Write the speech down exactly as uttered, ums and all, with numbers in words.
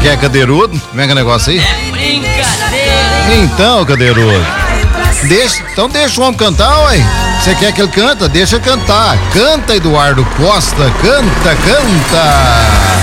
que é, Cadeirudo? Como é que é o negócio aí? É brincadeira. Então, Cadeirudo. Deixa, então deixa o homem cantar, ué. Você quer que ele canta? Deixa cantar. Canta, Eduardo Costa. Canta, canta.